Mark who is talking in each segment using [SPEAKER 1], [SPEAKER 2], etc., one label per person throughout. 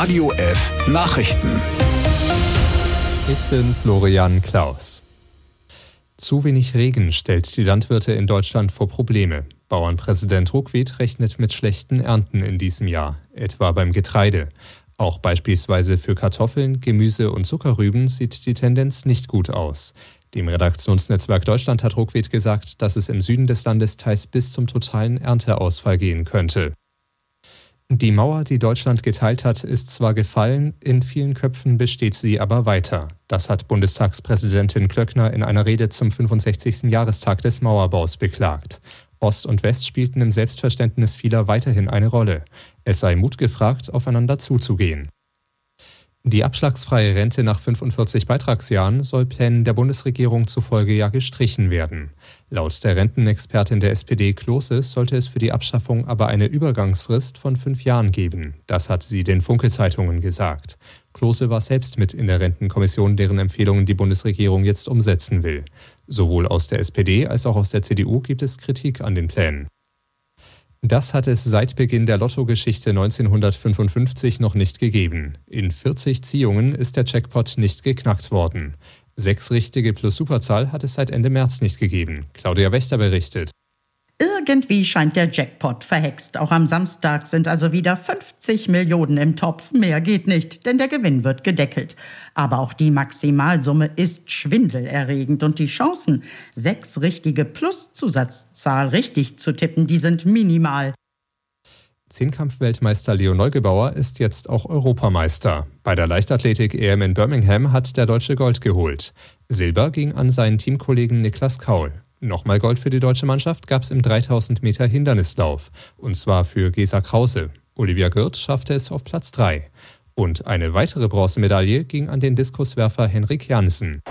[SPEAKER 1] Radio F Nachrichten.
[SPEAKER 2] Ich bin Florian Klaus. Zu wenig Regen stellt die Landwirte in Deutschland vor Probleme. Bauernpräsident Ruckwied rechnet mit schlechten Ernten in diesem Jahr, etwa beim Getreide. Auch beispielsweise für Kartoffeln, Gemüse und Zuckerrüben sieht die Tendenz nicht gut aus. Dem Redaktionsnetzwerk Deutschland hat Ruckwied gesagt, dass es im Süden des Landes teils bis zum totalen Ernteausfall gehen könnte. Die Mauer, die Deutschland geteilt hat, ist zwar gefallen, in vielen Köpfen besteht sie aber weiter. Das hat Bundestagspräsidentin Klöckner in einer Rede zum 65. Jahrestag des Mauerbaus beklagt. Ost und West spielten im Selbstverständnis vieler weiterhin eine Rolle. Es sei Mut gefragt, aufeinander zuzugehen. Die abschlagsfreie Rente nach 45 Beitragsjahren soll Plänen der Bundesregierung zufolge ja gestrichen werden. Laut der Rentenexpertin der SPD Klose sollte es für die Abschaffung aber eine Übergangsfrist von 5 Jahren geben. Das hat sie den Funke-Zeitungen gesagt. Klose war selbst mit in der Rentenkommission, deren Empfehlungen die Bundesregierung jetzt umsetzen will. Sowohl aus der SPD als auch aus der CDU gibt es Kritik an den Plänen. Das hat es seit Beginn der Lottogeschichte 1955 noch nicht gegeben. In 40 Ziehungen ist der Jackpot nicht geknackt worden. 6 richtige plus Superzahl hat es seit Ende März nicht gegeben. Claudia Wächter berichtet.
[SPEAKER 3] Irgendwie scheint der Jackpot verhext. Auch am Samstag sind also wieder 50 Millionen im Topf. Mehr geht nicht, denn der Gewinn wird gedeckelt. Aber auch die Maximalsumme ist schwindelerregend. Und die Chancen, 6 richtige plus Zusatzzahl richtig zu tippen, die sind minimal.
[SPEAKER 2] Zehnkampf-Weltmeister Leo Neugebauer ist jetzt auch Europameister. Bei der Leichtathletik-EM in Birmingham hat der Deutsche Gold geholt. Silber ging an seinen Teamkollegen Niklas Kaul. Nochmal Gold für die deutsche Mannschaft gab es im 3000 Meter Hindernislauf. Und zwar für Gesa Krause. Olivia Gürt schaffte es auf Platz 3. Und eine weitere Bronzemedaille ging an den Diskuswerfer Henrik Jansen.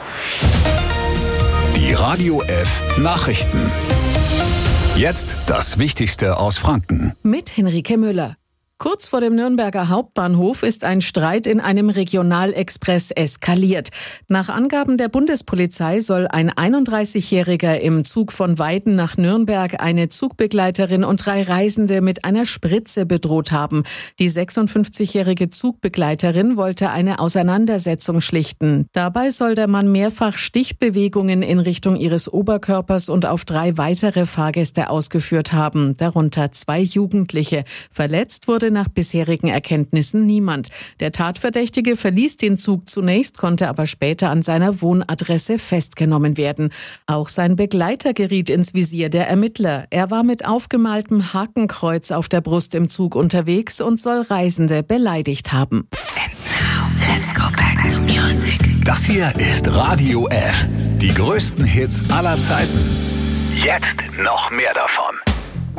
[SPEAKER 1] Die Radio F Nachrichten. Jetzt das Wichtigste aus Franken.
[SPEAKER 4] Mit Henrike Müller. Kurz vor dem Nürnberger Hauptbahnhof ist ein Streit in einem Regionalexpress eskaliert. Nach Angaben der Bundespolizei soll ein 31-Jähriger im Zug von Weiden nach Nürnberg eine Zugbegleiterin und 3 Reisende mit einer Spritze bedroht haben. Die 56-jährige Zugbegleiterin wollte eine Auseinandersetzung schlichten. Dabei soll der Mann mehrfach Stichbewegungen in Richtung ihres Oberkörpers und auf 3 weitere Fahrgäste ausgeführt haben, darunter 2 Jugendliche. Verletzt wurde nach bisherigen Erkenntnissen niemand. Der Tatverdächtige verließ den Zug zunächst, konnte aber später an seiner Wohnadresse festgenommen werden. Auch sein Begleiter geriet ins Visier der Ermittler. Er war mit aufgemaltem Hakenkreuz auf der Brust im Zug unterwegs und soll Reisende beleidigt haben.
[SPEAKER 1] And now, let's go back to music. Das hier ist Radio F. Die größten Hits aller Zeiten. Jetzt noch mehr davon.